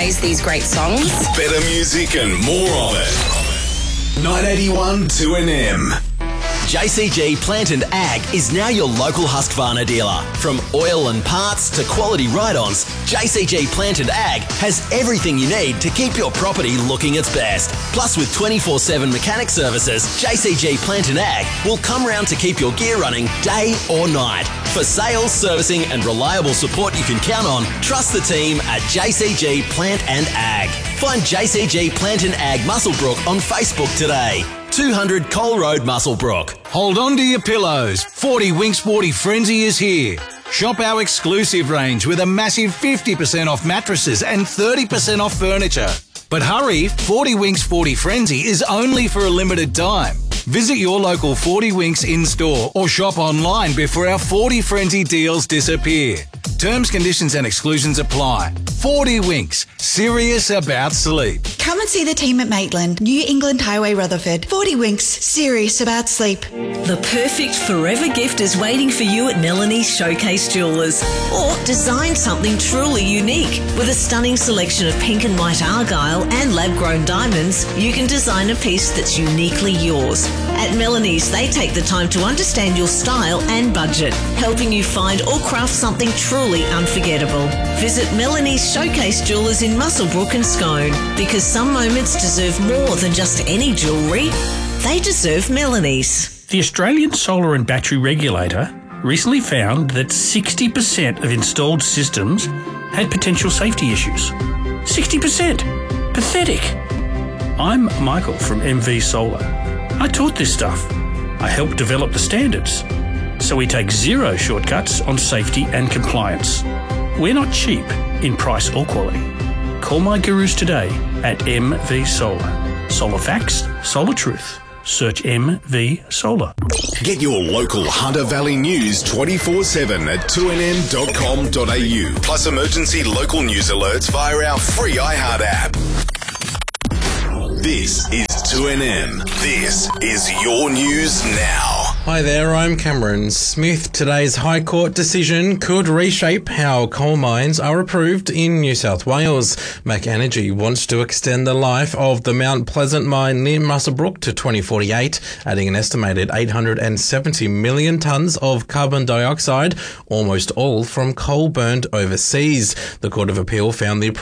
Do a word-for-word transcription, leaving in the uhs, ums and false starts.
plays these great songs. Better music and more of it. nine eighty-one two N M. J C G Plant and Ag is now your local Husqvarna dealer. From oil and parts to quality ride-ons, J C G Plant and Ag has everything you need to keep your property looking its best. Plus, with twenty-four seven mechanic services, J C G Plant and Ag will come round to keep your gear running day or night. For sales, servicing and reliable support you can count on, trust the team at J C G Plant and Ag. Find J C G Plant and Ag Muswellbrook on Facebook today. two hundred Cole Road, Muswellbrook. Hold on to your pillows. forty Winks forty Frenzy is here. Shop our exclusive range with a massive fifty percent off mattresses and thirty percent off furniture. But hurry, forty Winks forty Frenzy is only for a limited time. Visit your local forty Winks in-store or shop online before our forty Frenzy deals disappear. Terms, conditions and exclusions apply. forty Winks, serious about sleep. Come and see the team at Maitland, New England Highway, Rutherford. forty Winks, serious about sleep. The perfect forever gift is waiting for you at Melanie's Showcase Jewellers. Or design something truly unique. With a stunning selection of pink and white argyle and lab-grown diamonds, you can design a piece that's uniquely yours. At Melanie's, they take the time to understand your style and budget, helping you find or craft something truly unforgettable. Visit Melanie's Showcase Jewellers in Muswellbrook and Scone, because some moments deserve more than just any jewellery. They deserve Melanie's. The Australian Solar and Battery Regulator recently found that sixty percent of installed systems had potential safety issues. sixty percent! Pathetic! I'm Michael from M V Solar. I taught this stuff. I helped develop the standards. So we take zero shortcuts on safety and compliance. We're not cheap in price or quality. Call my gurus today at M V Solar. Solar facts, solar truth. Search M V Solar. Get your local Hunter Valley news twenty-four seven at two n m dot com dot a u. Plus emergency local news alerts via our free iHeart app. This is two N M. This is your news now. Hi there, I'm Cameron Smith. Today's High Court decision could reshape how coal mines are approved in New South Wales. Mac Energy wants to extend the life of the Mount Pleasant mine near Muswellbrook to twenty forty-eight, adding an estimated eight hundred seventy million tonnes of carbon dioxide, almost all from coal burned overseas. The Court of Appeal found the